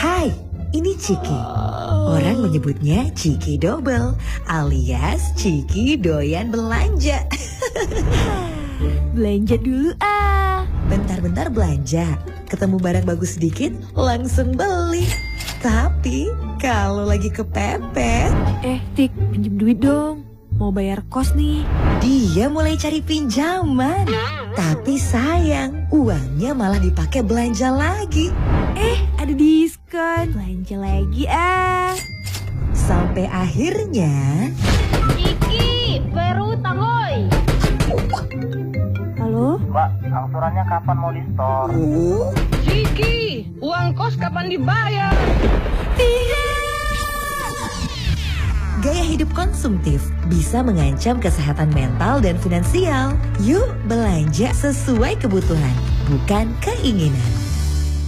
Hai, ini Ciki. Orang menyebutnya Ciki Double alias Ciki doyan belanja. Belanja dulu ah. Bentar-bentar belanja, ketemu barang bagus sedikit langsung beli. Tapi kalau lagi kepepet, Tik, pinjem duit dong. Mau bayar kos nih. dia mulai cari pinjaman. Tapi sayang, uangnya malah dipakai belanja lagi. Ada diskon. Belanja lagi ah. Sampai akhirnya, Ciki, baru tahoy. Halo? Mbak, angsurannya kapan mau di-store? Ciki, uang kos kapan dibayar? gaya hidup konsumtif bisa mengancam kesehatan mental dan finansial. Yuk belanja sesuai kebutuhan, bukan keinginan.